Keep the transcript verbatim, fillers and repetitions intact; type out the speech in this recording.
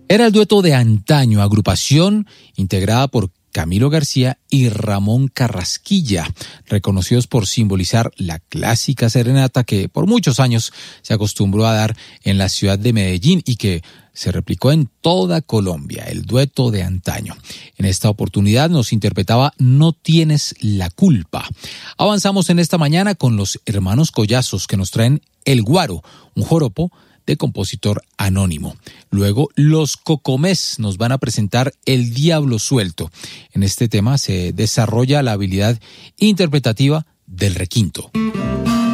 Era el dueto de antaño, agrupación integrada por Camilo García y Ramón Carrasquilla, reconocidos por simbolizar la clásica serenata que por muchos años se acostumbró a dar en la ciudad de Medellín y que se replicó en toda Colombia, el dueto de antaño. En esta oportunidad nos interpretaba No tienes la culpa. Avanzamos en esta mañana con los hermanos Collazos que nos traen El Guaro, un joropo de compositor anónimo. Luego, los Cocomés nos van a presentar El Diablo Suelto. En este tema se desarrolla la habilidad interpretativa del requinto.